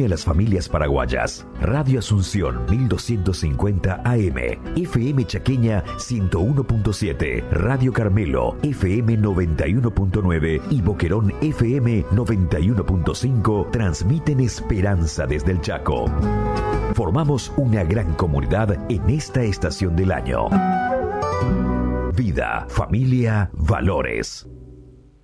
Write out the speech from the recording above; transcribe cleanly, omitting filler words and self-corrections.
las familias paraguayas. Radio Asunción 1250 AM, FM Chaqueña 101.7, Radio Carmelo FM 91.9 y Boquerón FM 91.5 transmiten esperanza desde el Chaco. Formamos una gran comunidad en esta estación del año. Vida, familia, valores.